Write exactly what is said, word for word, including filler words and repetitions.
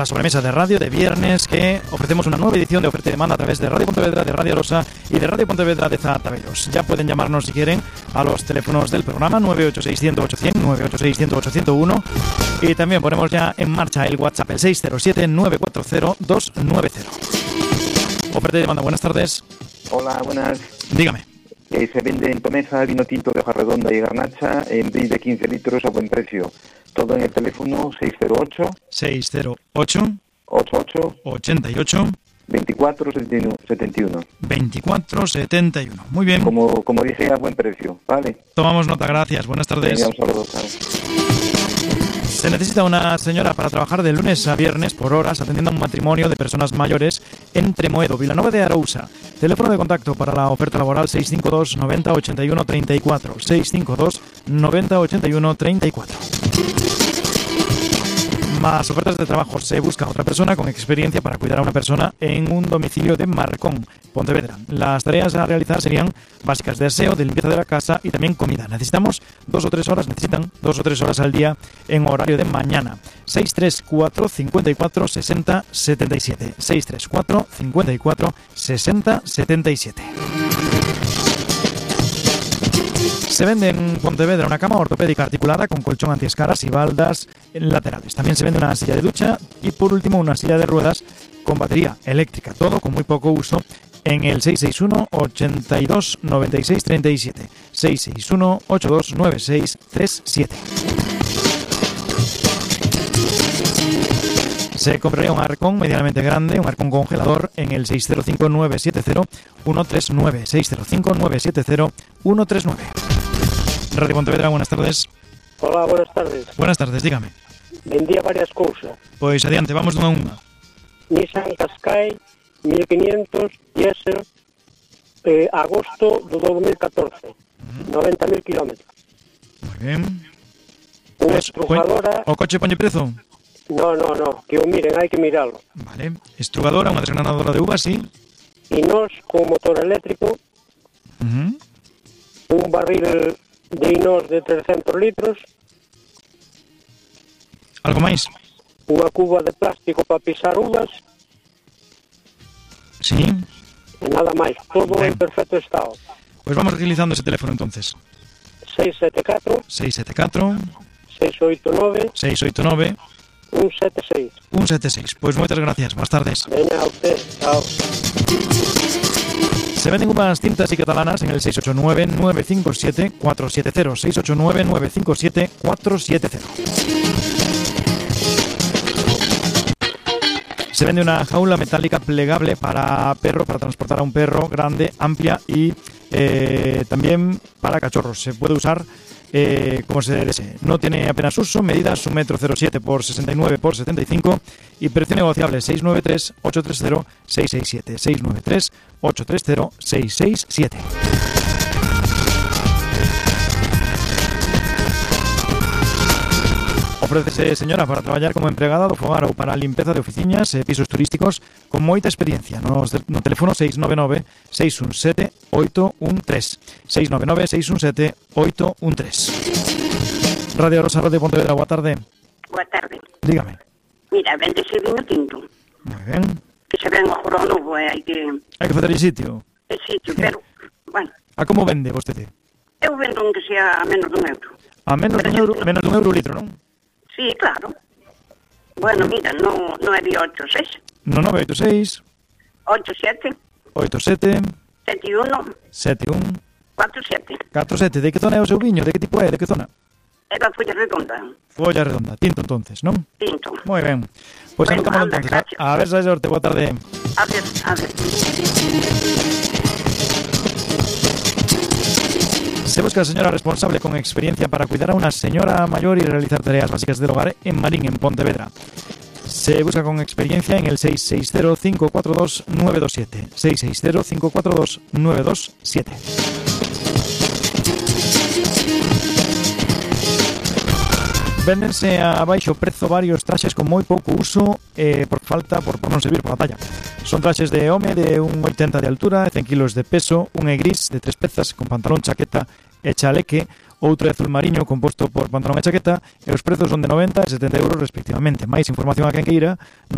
La sobremesa de radio de viernes, que ofrecemos una nueva edición de Oferta y Demanda a través de Radio Pontevedra, de Radio Rosa y de Radio Pontevedra de Zatabellos. Ya pueden llamarnos si quieren a los teléfonos del programa nueve ocho seis cero cero ocho cero cero, nueve ocho seis cero ocho cero cero uno, y también ponemos ya en marcha el WhatsApp, el seis cero siete nueve cuatro cero dos nueve cero. Oferta y Demanda, buenas tardes. Hola, buenas. Dígame. Eh, se vende en Tomeza vino tinto de hoja redonda y garnacha en brick de quince litros a buen precio. Todo en el teléfono seis cero ocho seis cero ocho ocho ocho ochenta y ocho veinticuatro setenta y uno. veinticuatro setenta y uno. Muy bien. Como, como dije, a buen precio, ¿vale? Tomamos nota, gracias. Buenas tardes. Venga, un saludo, claro. Se necesita una señora para trabajar de lunes a viernes por horas atendiendo a un matrimonio de personas mayores en Tremoedo, Vilanova de Arousa. Teléfono de contacto para la oferta laboral seis cinco dos noventa ochenta y uno treinta y cuatro. seis cinco dos noventa ochenta y uno treinta y cuatro. Más ofertas de trabajo. Se busca otra persona con experiencia para cuidar a una persona en un domicilio de Marcón, Pontevedra. Las tareas a realizar serían básicas de aseo, de limpieza de la casa y también comida. Necesitamos dos o tres horas, necesitan dos o tres horas al día en horario de mañana. seis tres cuatro cincuenta y cuatro sesenta setenta y siete. seis tres cuatro cincuenta y cuatro sesenta setenta y siete. Se vende en Pontevedra una cama ortopédica articulada con colchón antiescaras y baldas laterales. También se vende una silla de ducha y, por último, una silla de ruedas con batería eléctrica. Todo con muy poco uso en el seis seis uno ochenta y dos noventa y seis treinta y siete. seis seis uno ochenta y dos noventa y seis treinta y siete. Se compraría un arcón medianamente grande, un arcón congelador, en el seis cero cinco nueve siete cero uno tres nueve. seis cero cinco nueve siete cero uno tres nueve. Radio Pontevedra, buenas tardes. Hola, buenas tardes. Buenas tardes, dígame. Vendía varias cousas. Pois adiante, vamos dunha a unha. Nissan Qashqai mil quinientos diésel, eh, agosto do dos mil catorce. Uh-huh. noventa mil kilómetros. Moi ben. Unha Pues, estrugadora... O coche poñe prezo? No, no, no, que o miren, hai que miralo. Vale. Estrugadora, unha desgranadora de uvas, sí. Inos con motor eléctrico. Uh-huh. Un barril de Inos de trescentos litros. Algo máis? Unha cuba de plástico para pisar uvas. Sí. E nada máis, todo ben. en perfecto estado. Pois vamos utilizando ese teléfono entonces. seis sete catro seis sete catro seis oito nove seis oito nove uno sete seis. uno sete seis. Pois moitas gracias, boas tardes. Veña a usted, chao. Se venden uvas tintas y catalanas en el seis ocho nueve nueve cinco siete cuatro siete cero. seis ocho nueve nueve cinco siete cuatro siete cero. Se vende una jaula metálica plegable para perro, para transportar a un perro, grande, amplia y eh, también para cachorros. Se puede usar eh, como se desee. No tiene apenas uso. Medidas un metro cero siete por sesenta y nueve por setenta y cinco y precio negociable seis nueve tres ocho tres cero seis seis siete. seis nueve tres ocho tres cero seis seis siete. Ofrécese, señora, para traballar como empregada do fogar ou para a limpeza de oficinas e pisos turísticos con moita experiencia. No, no teléfono seis nove nove seis uno sete oito uno tres. seis nove nove seis uno sete oito uno tres. Radio Rosa, Radio Pontevedra, boa tarde. Boa tarde. Dígame. Mira, vendese viño tinto. Moi ben. Que se ven agora ao novo, e hai que... Hai que fazer el sitio. El sitio, pero, bueno... A como vende vostede? Eu vendo un que sea a menos dun euro. A menos dun euro, menos dun euro o litro, non? Sí, claro. Bueno, mira, no, no é de ocho seis. No nove oito seis ocho sete oito sete sete uno sete un cuatro sete. catro sete. De que zona é o seu viño? De que tipo é? De que zona? É da Folla Redonda. Folla Redonda. Tinto, entonces, non? Tinto. Moi ben. Pois pues bueno, anotamos entonces. A, a ver, sai sorte. Boa tarde. A ver, a ver. Se busca a señora responsable con experiencia para cuidar a una señora mayor y realizar tareas básicas del hogar en Marín, en Pontevedra. Se busca con experiencia en el seis seis cero cinco cuatro dos nueve dos siete. seis seis cero cinco cuatro dos nueve dos siete. Véndense a baixo prezo varios traxes con moi pouco uso eh, por falta, por, por non servir por a talla. Son traxes de home de un oitenta de altura, cen kilos de peso, un é gris de tres pezas con pantalón, chaqueta e chaleque, outro é azul mariño composto por pantalón e chaqueta, e os prezos son de noventa e setenta euros respectivamente. Mais información a quen queira